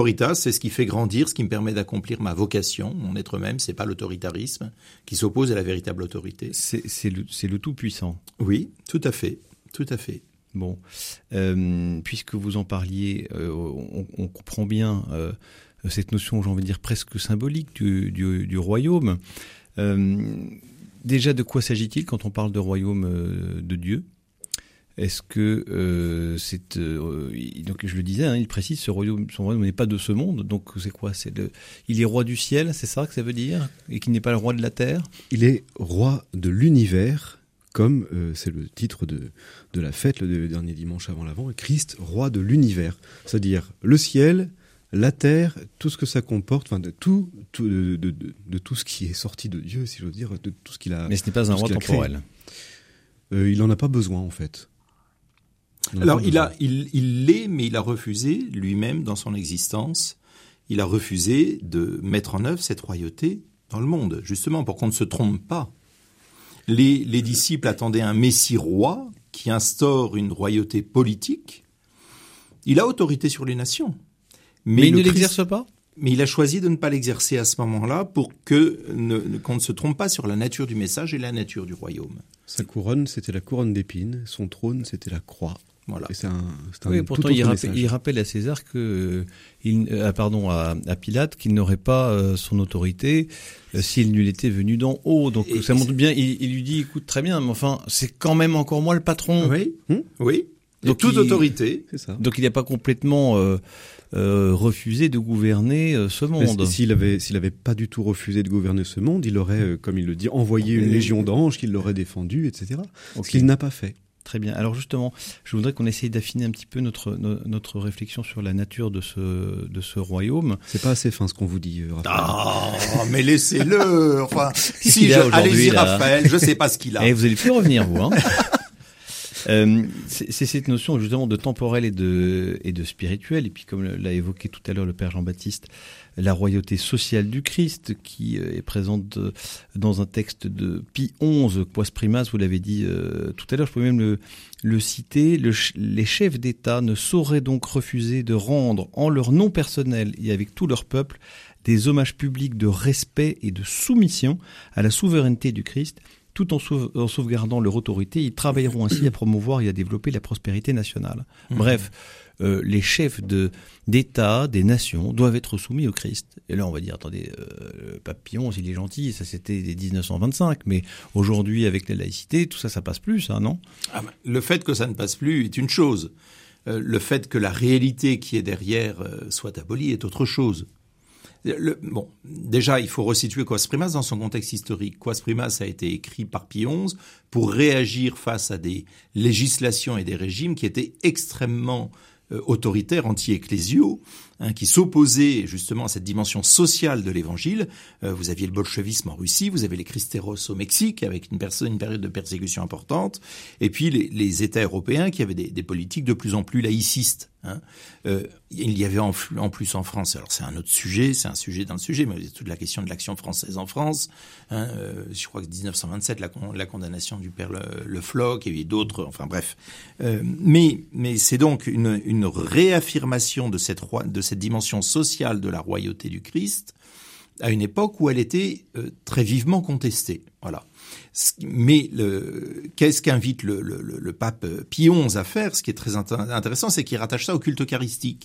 L'autorité, c'est ce qui fait grandir, ce qui me permet d'accomplir ma vocation, mon être même. C'est pas l'autoritarisme qui s'oppose à la véritable autorité. C'est le tout-puissant. Oui, tout à fait, tout à fait. Bon, puisque vous en parliez, on comprend bien cette notion, j'ai envie de dire, presque symbolique du royaume. Déjà, de quoi s'agit-il quand on parle de royaume de Dieu ? Est-ce que donc je le disais, il précise, son royaume n'est pas de ce monde. Donc c'est quoi ? Il est roi du ciel, c'est ça que ça veut dire ? Et qu'il n'est pas le roi de la terre ? Il est roi de l'univers, comme c'est le titre de la fête, le dernier dimanche avant l'Avent. Christ, roi de l'univers, c'est-à-dire le ciel, la terre, tout ce que ça comporte, enfin de tout ce qui est sorti de Dieu, si j'ose dire, de tout ce qu'il a. Mais ce n'est pas un roi temporel. Il n'en a pas besoin en fait. Alors il l'est, mais il a refusé lui-même dans son existence. Il a refusé de mettre en œuvre cette royauté dans le monde, justement pour qu'on ne se trompe pas. Les disciples attendaient un Messie roi qui instaure une royauté politique. Il a autorité sur les nations. Mais il ne l'exerce pas ? Mais il a choisi de ne pas l'exercer à ce moment-là pour qu'on ne se trompe pas sur la nature du message et la nature du royaume. Sa couronne, c'était la couronne d'épines. Son trône, c'était la croix. Voilà. Et pourtant, il rappelle à César à Pilate qu'il n'aurait pas son autorité s'il n'eût été venu d'en haut. Donc ça montre bien. Il lui dit, écoute, très bien, mais enfin, c'est quand même encore moi le patron. Oui. Oui. Donc toute autorité. C'est ça. Donc il n'a pas complètement refusé de gouverner ce monde. Mais s'il avait pas du tout refusé de gouverner ce monde, il aurait, comme il le dit, envoyé une légion d'anges qui l'aurait défendu, etc. Okay. Ce qu'il n'a pas fait. Très bien. Alors justement, je voudrais qu'on essaye d'affiner un petit peu notre réflexion sur la nature de ce royaume. C'est pas assez fin ce qu'on vous dit, Raphaël. Ah, mais laissez-le. Enfin, allez-y, Raphaël. Je sais pas ce qu'il a. Et vous allez plus revenir, vous. C'est cette notion justement de temporel et de spirituel, et puis comme l'a évoqué tout à l'heure le Père Jean-Baptiste, la royauté sociale du Christ qui est présente dans un texte de Pie XI, Quas Primas, vous l'avez dit tout à l'heure, je peux même le citer. Les chefs d'État ne sauraient donc refuser de rendre en leur nom personnel et avec tout leur peuple des hommages publics de respect et de soumission à la souveraineté du Christ, tout en sauvegardant leur autorité. Ils travailleront ainsi à promouvoir et à développer la prospérité nationale. Bref, les chefs d'État, des nations, doivent être soumis au Christ. Et là, on va dire, attendez, le pape Pie XI, il est gentil, ça c'était dès 1925, mais aujourd'hui, avec la laïcité, tout ça, ça passe plus, ça, non ? Le fait que ça ne passe plus est une chose. Le fait que la réalité qui est derrière soit abolie est autre chose. Déjà, il faut resituer Quas Primas dans son contexte historique. Quas Primas a été écrit par Pie XI pour réagir face à des législations et des régimes qui étaient extrêmement autoritaires, anti-ecclésiaux, qui s'opposaient justement à cette dimension sociale de l'Évangile. Vous aviez le bolchevisme en Russie, vous avez les cristeros au Mexique, avec une période de persécution importante, et puis les États européens qui avaient des politiques de plus en plus laïcistes. Il y avait en plus en France, alors c'est un autre sujet, c'est un sujet dans le sujet, mais toute la question de l'action française en France. Je crois que 1927, la condamnation du père Le Floch, et d'autres, enfin bref. Mais c'est donc une réaffirmation de cette dimension sociale de la royauté du Christ à une époque où elle était très vivement contestée. Voilà. Mais qu'est-ce qu'invite le pape Pie XI à faire ? Ce qui est très intéressant, c'est qu'il rattache ça au culte eucharistique.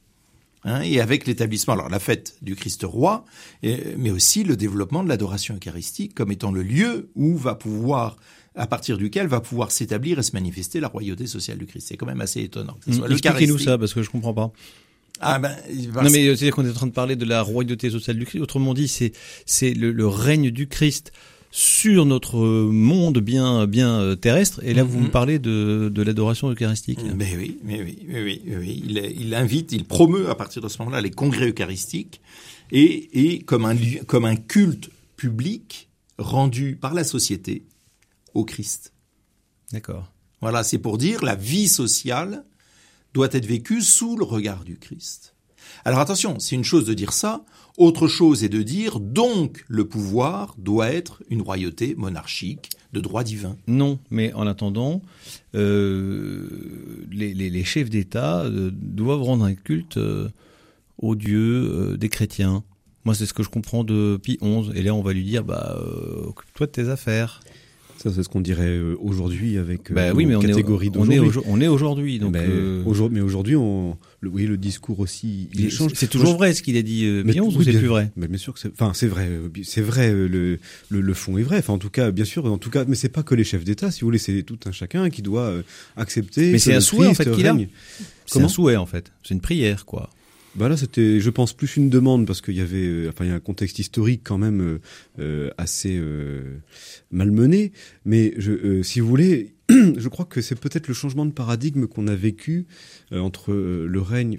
Et avec l'établissement, alors la fête du Christ roi, mais aussi le développement de l'adoration eucharistique comme étant le lieu où à partir duquel va pouvoir s'établir et se manifester la royauté sociale du Christ. C'est quand même assez étonnant. Expliquez-nous ça, parce que je comprends pas. Non, mais c'est-à-dire qu'on est en train de parler de la royauté sociale du Christ. Autrement dit, c'est le règne du Christ sur notre monde bien terrestre. Et là, vous me parlez de l'adoration eucharistique. Mais oui. Il promeut à partir de ce moment-là les congrès eucharistiques et comme un culte public rendu par la société au Christ. D'accord. Voilà, c'est pour dire la vie sociale doit être vécue sous le regard du Christ. Alors attention, c'est une chose de dire ça, autre chose est de dire donc le pouvoir doit être une royauté monarchique de droit divin. Non, mais en attendant, les chefs d'État doivent rendre un culte au Dieu des chrétiens. Moi, c'est ce que je comprends de Pie XI. Et là, on va lui dire, occupe-toi de tes affaires. Ça, c'est ce qu'on dirait aujourd'hui avec oui, mais catégorie d'aujourd'hui. On est aujourd'hui. Donc, mais aujourd'hui, le discours aussi, il change. C'est toujours vrai ce qu'il a dit Pie XI, ou c'est plus vrai? Mais bien sûr que c'est vrai. C'est vrai. Le fond est vrai. Enfin, en tout cas, bien sûr. En tout cas, mais c'est pas que les chefs d'État. Si vous voulez, c'est tout un chacun qui doit accepter. Mais c'est un souhait en fait qu'il a. C'est un souhait en fait. C'est une prière, quoi. Là, c'était, je pense, plus une demande parce qu'il y avait, il y a un contexte historique quand même assez malmené. Mais si vous voulez, je crois que c'est peut-être le changement de paradigme qu'on a vécu entre le règne,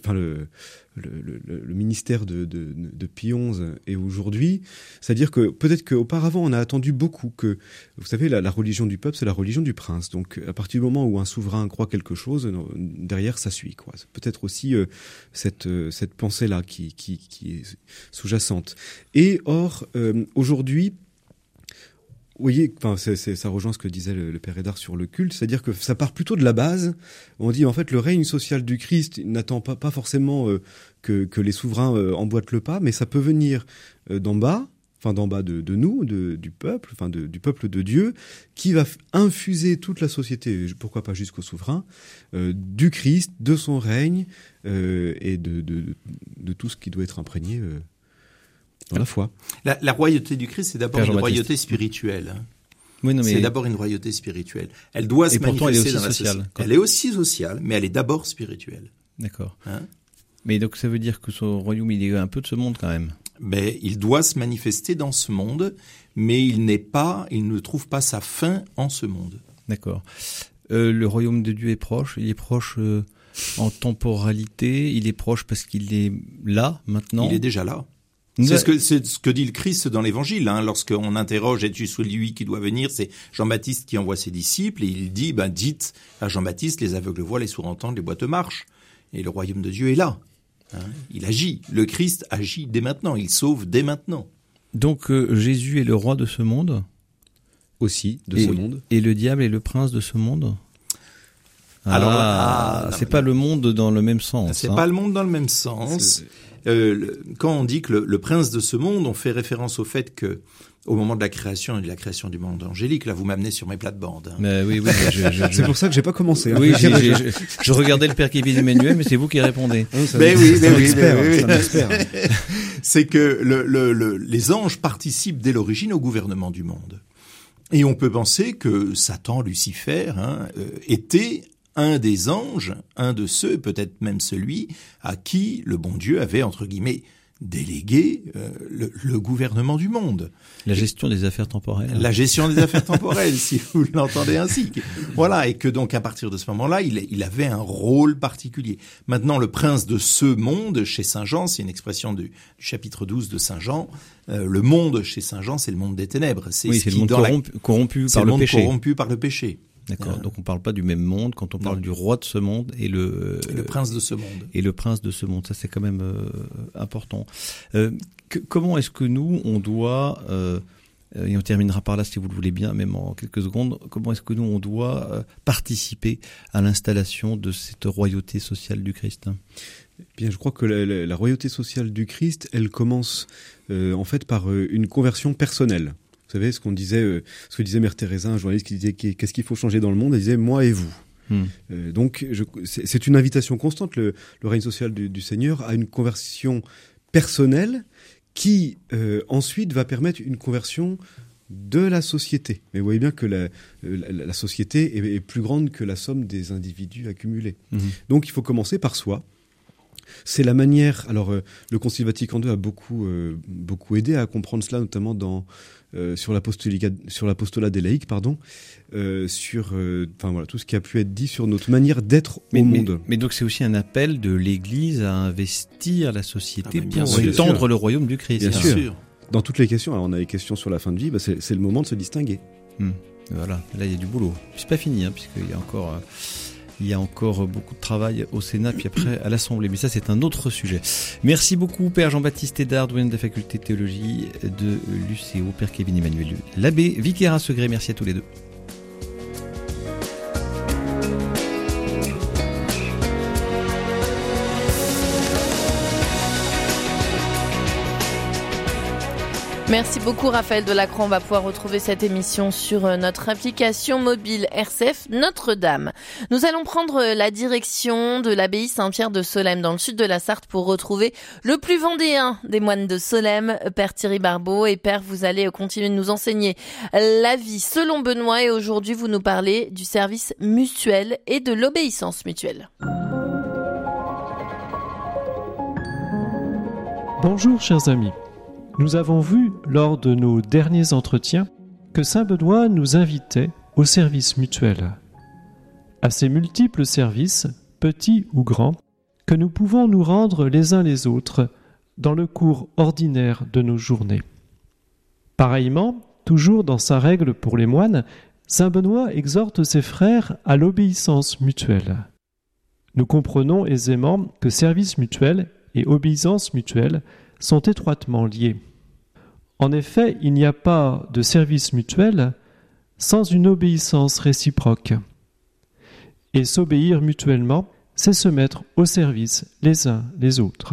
le ministère de Pie XI et aujourd'hui. C'est-à-dire que peut-être qu'auparavant, on a attendu beaucoup que, vous savez, la religion du peuple, c'est la religion du prince. Donc, à partir du moment où un souverain croit quelque chose, derrière, ça suit, quoi. C'est peut-être aussi cette pensée-là qui est sous-jacente. Et or, aujourd'hui, vous voyez, ça rejoint ce que disait le père Hédard sur le culte, c'est-à-dire que ça part plutôt de la base. On dit en fait le règne social du Christ n'attend pas forcément que les souverains emboîtent le pas, mais ça peut venir d'en bas de nous, du peuple, du peuple de Dieu, qui va infuser toute la société, pourquoi pas jusqu'au souverain, du Christ, de son règne et de tout ce qui doit être imprégné. Dans la foi. La royauté du Christ, c'est d'abord une royauté spirituelle. Oui, non, mais... C'est d'abord une royauté spirituelle. Elle doit se manifester dans la société. Elle est aussi sociale, mais elle est d'abord spirituelle. D'accord. Mais donc ça veut dire que son royaume, il est un peu de ce monde quand même. Mais il doit se manifester dans ce monde, mais il ne trouve pas sa fin en ce monde. D'accord. Le royaume de Dieu est proche. Il est proche en temporalité. Il est proche parce qu'il est là maintenant. Il est déjà là. C'est ce que dit le Christ dans l'Évangile. Lorsqu'on interroge « Es-tu celui qui doit venir ?» C'est Jean-Baptiste qui envoie ses disciples et il dit « Dites à Jean-Baptiste, les aveugles voient, les sourds entendent, les boiteux marchent. » Et le royaume de Dieu est là. Il agit. Le Christ agit dès maintenant. Il sauve dès maintenant. Donc Jésus est le roi de ce monde aussi, ce monde. Et le diable est le prince de ce monde. C'est pas le monde dans le même sens. C'est pas le monde dans le même sens. Quand on dit que le prince de ce monde, on fait référence au fait que au moment de la création et de la création du monde angélique, là vous m'amenez sur mes plates-bandes. Mais oui, c'est pour ça que j'ai pas commencé. Oui, je regardais le père Kevin Emmanuel, mais c'est vous qui répondez. C'est que les anges participent dès l'origine au gouvernement du monde. Et on peut penser que Satan, Lucifer, était un des anges, un de ceux, peut-être même celui, à qui le bon Dieu avait, entre guillemets, délégué le gouvernement du monde. La gestion des affaires temporelles. La gestion des affaires temporelles, si vous l'entendez ainsi. Voilà, et que donc à partir de ce moment-là, il avait un rôle particulier. Maintenant, le prince de ce monde, chez Saint Jean, c'est une expression du chapitre 12 de Saint Jean, le monde chez Saint Jean, c'est le monde des ténèbres. C'est le monde corrompu par le péché. C'est le monde corrompu par le péché. D'accord. Donc on parle pas du même monde quand on parle du roi de ce monde et le prince de ce monde. Et le prince de ce monde, ça c'est quand même important. Comment est-ce que nous on doit et on terminera par là si vous le voulez bien, même en quelques secondes. Comment est-ce que nous on doit participer à l'installation de cette royauté sociale du Christ ? Bien, je crois que la royauté sociale du Christ, elle commence en fait par une conversion personnelle. Vous savez, ce que disait Mère Teresa, un journaliste qui disait qu'est-ce qu'il faut changer dans le monde, elle disait moi et vous. Donc c'est une invitation constante, le règne social du Seigneur, à une conversion personnelle qui ensuite va permettre une conversion de la société. Mais vous voyez bien que la société est plus grande que la somme des individus accumulés. Donc il faut commencer par soi. C'est la manière. Alors, le Concile Vatican II a beaucoup aidé à comprendre cela, notamment sur l'apostolat des laïcs, sur tout ce qui a pu être dit sur notre manière d'être au monde. Mais donc c'est aussi un appel de l'Église à investir la société pour étendre le royaume du Christ. Bien sûr. Dans toutes les questions. Alors, on a les questions sur la fin de vie. C'est le moment de se distinguer. Voilà. Là, il y a du boulot. C'est pas fini, puisqu'il y a encore beaucoup de travail au Sénat, puis après à l'Assemblée. Mais ça, c'est un autre sujet. Merci beaucoup, Père Jean-Baptiste Hédard, doyen de la faculté de théologie de l'UCO, Père Kevin Emmanuel l'abbé, vicaire à Segré. Merci à tous les deux. Merci beaucoup Raphaël Delacroix. On va pouvoir retrouver cette émission sur notre application mobile RCF Notre-Dame. Nous allons prendre la direction de l'abbaye Saint-Pierre de Solesmes dans le sud de la Sarthe pour retrouver le plus vendéen des moines de Solesmes, Père Thierry Barbeau. Et Père, vous allez continuer de nous enseigner la vie selon Benoît et aujourd'hui vous nous parlez du service mutuel et de l'obéissance mutuelle. Bonjour chers amis. Nous avons vu lors de nos derniers entretiens que saint Benoît nous invitait au service mutuel, à ces multiples services, petits ou grands, que nous pouvons nous rendre les uns les autres dans le cours ordinaire de nos journées. Pareillement, toujours dans sa règle pour les moines, saint Benoît exhorte ses frères à l'obéissance mutuelle. Nous comprenons aisément que service mutuel et obéissance mutuelle sont étroitement liés. En effet, il n'y a pas de service mutuel sans une obéissance réciproque. Et s'obéir mutuellement, c'est se mettre au service les uns les autres.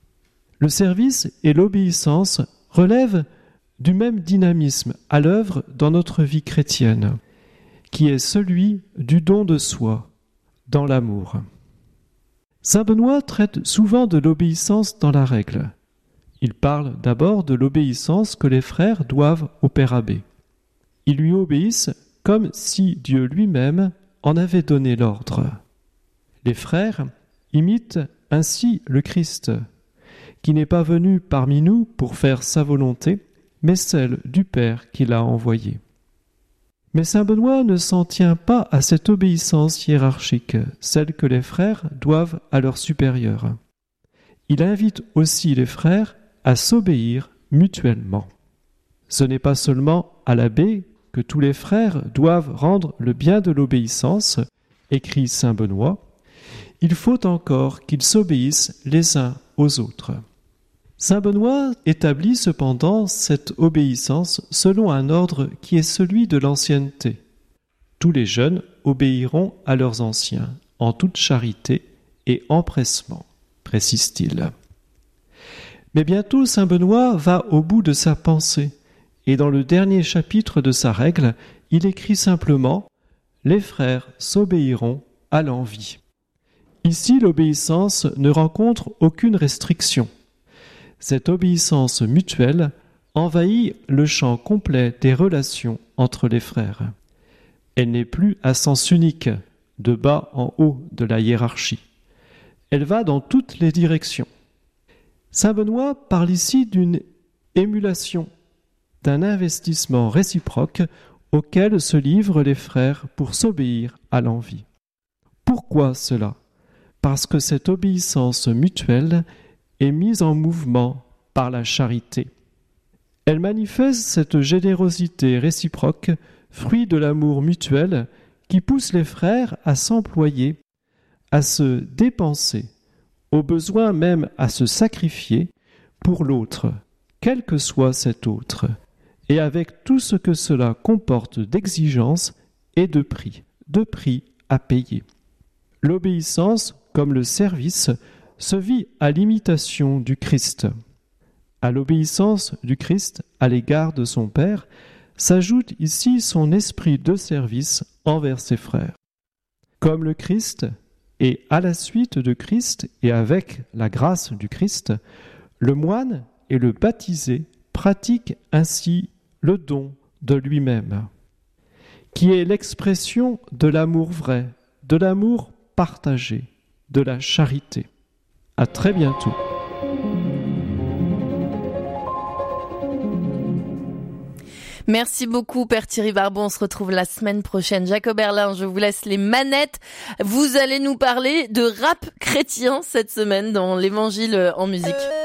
Le service et l'obéissance relèvent du même dynamisme à l'œuvre dans notre vie chrétienne, qui est celui du don de soi, dans l'amour. Saint Benoît traite souvent de l'obéissance dans la règle. Il parle d'abord de l'obéissance que les frères doivent au Père abbé. Ils lui obéissent comme si Dieu lui-même en avait donné l'ordre. Les frères imitent ainsi le Christ, qui n'est pas venu parmi nous pour faire sa volonté, mais celle du Père qui l'a envoyé. Mais saint Benoît ne s'en tient pas à cette obéissance hiérarchique, celle que les frères doivent à leurs supérieurs. Il invite aussi les frères à s'obéir mutuellement. Ce n'est pas seulement à l'abbé que tous les frères doivent rendre le bien de l'obéissance, écrit saint Benoît, il faut encore qu'ils s'obéissent les uns aux autres. Saint Benoît établit cependant cette obéissance selon un ordre qui est celui de l'ancienneté. Tous les jeunes obéiront à leurs anciens, en toute charité et empressement, précise-t-il. Mais bientôt saint Benoît va au bout de sa pensée, et dans le dernier chapitre de sa règle, il écrit simplement « Les frères s'obéiront à l'envi ». Ici, l'obéissance ne rencontre aucune restriction. Cette obéissance mutuelle envahit le champ complet des relations entre les frères. Elle n'est plus à sens unique, de bas en haut de la hiérarchie. Elle va dans toutes les directions. Saint Benoît parle ici d'une émulation, d'un investissement réciproque auquel se livrent les frères pour s'obéir à l'envi. Pourquoi cela ? Parce que cette obéissance mutuelle est mise en mouvement par la charité. Elle manifeste cette générosité réciproque, fruit de l'amour mutuel qui pousse les frères à s'employer, à se dépenser, au besoin même à se sacrifier pour l'autre, quel que soit cet autre, et avec tout ce que cela comporte d'exigences et de prix à payer. L'obéissance, comme le service, se vit à l'imitation du Christ. À l'obéissance du Christ à l'égard de son Père s'ajoute ici son esprit de service envers ses frères. Comme le Christ, et à la suite de Christ et avec la grâce du Christ, le moine et le baptisé pratiquent ainsi le don de lui-même, qui est l'expression de l'amour vrai, de l'amour partagé, de la charité. À très bientôt. Merci beaucoup, Père Thierry Barbeau. On se retrouve la semaine prochaine. Jacob Erlin, je vous laisse les manettes. Vous allez nous parler de rap chrétien cette semaine dans l'Évangile en musique.